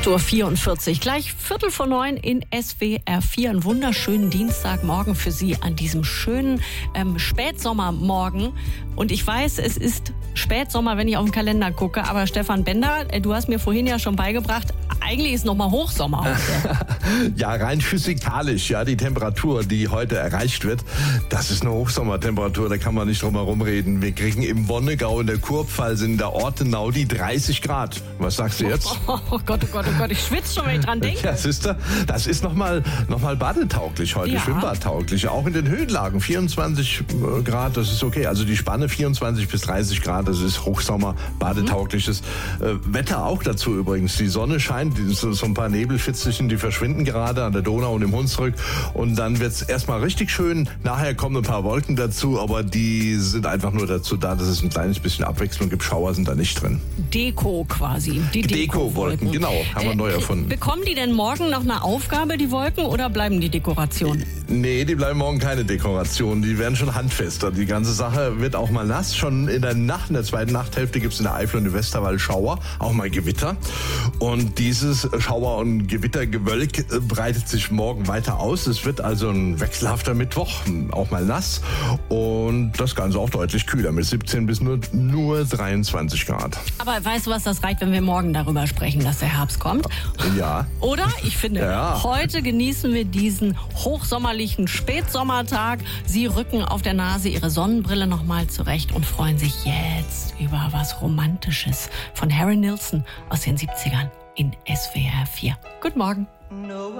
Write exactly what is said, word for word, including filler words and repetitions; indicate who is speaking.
Speaker 1: acht Uhr vierundvierzig, gleich Viertel vor neun in S W R vier. Einen wunderschönen Dienstagmorgen für Sie an diesem schönen ähm, Spätsommermorgen. Und ich weiß, es ist Spätsommer, wenn ich auf den Kalender gucke. Aber Stefan Bender, du hast mir vorhin ja schon beigebracht, eigentlich ist noch mal Hochsommer heute.
Speaker 2: Ja, rein physikalisch, ja, die Temperatur, die heute erreicht wird, das ist eine Hochsommertemperatur, da kann man nicht drum herum reden. Wir kriegen im Wonnegau in der Kurpfalz in der Ortenau die dreißig Grad. Was sagst du jetzt?
Speaker 1: Oh, oh Gott, oh Gott, oh Gott, ich schwitze schon, wenn ich dran denke.
Speaker 2: Ja, siehste, das ist nochmal noch mal badetauglich heute,
Speaker 1: Ja.
Speaker 2: schwimmbadtauglich. Auch in den Höhenlagen vierundzwanzig Grad, das ist okay. Also die Spanne vierundzwanzig bis dreißig Grad, das ist Hochsommer, badetaugliches mhm. äh, Wetter auch dazu übrigens. Die Sonne scheint, so, so ein paar Nebelfitzelchen, die verschwinden gerade an der Donau und im Hunsrück. Und dann wird es erstmal richtig schön. Nachher kommen ein paar Wolken dazu, aber die sind einfach nur dazu da, dass es ein kleines bisschen Abwechslung gibt. Schauer sind da nicht drin.
Speaker 1: Deko quasi. Die
Speaker 2: Deko-Wolken, genau, haben wir
Speaker 1: äh,
Speaker 2: neu erfunden.
Speaker 1: Bekommen die denn morgen noch eine Aufgabe, die Wolken, oder bleiben die Dekoration?
Speaker 2: Nee, die bleiben morgen keine Dekoration. Die werden schon handfester. Die ganze Sache wird auch mal nass. Schon in der Nacht, in der zweiten Nachthälfte gibt es in der Eifel und im Westerwald Schauer, auch mal Gewitter. Und dieses Schauer- und Gewittergewölk äh, breitet sich morgen weiter aus. Es wird also ein wechselhafter Mittwoch, auch mal nass. Und das Ganze auch deutlich kühler, mit siebzehn bis nur, nur dreiundzwanzig Grad.
Speaker 1: Aber weißt du was, das reicht, wenn wir morgen darüber sprechen, dass der Herbst kommt?
Speaker 2: Ja.
Speaker 1: Oder? Ich finde,
Speaker 2: Ja.
Speaker 1: heute genießen wir diesen hochsommerlichen Spätsommertag. Sie rücken auf der Nase Ihre Sonnenbrille nochmal zurecht und freuen sich jetzt über was Romantisches von Harry Nilsson aus den siebzigern in S W R vier. Guten Morgen.